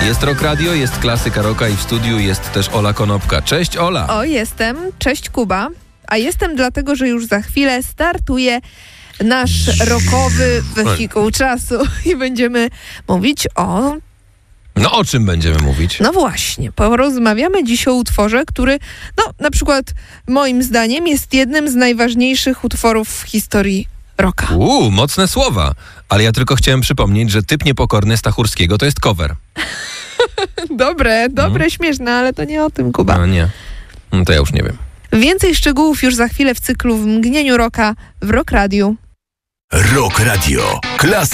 Jest Rock Radio, jest klasyka rocka i w studiu jest też Ola Konopka. Cześć, Ola! O, jestem. Cześć, Kuba. A jestem dlatego, że już za chwilę startuje nasz rockowy wehikuł czasu i będziemy mówić o... No o czym będziemy mówić? No właśnie, porozmawiamy dziś o utworze, który, na przykład moim zdaniem jest jednym z najważniejszych utworów w historii rocka. Mocne słowa. Ale ja tylko chciałem przypomnieć, że Typ Niepokorny Stachurskiego to jest cover. Dobre, śmieszne, ale to nie o tym, Kuba. No nie. No to ja już nie wiem. Więcej szczegółów już za chwilę w cyklu W mgnieniu rocka w Rock Radiu. Rock Radio. Klasyka.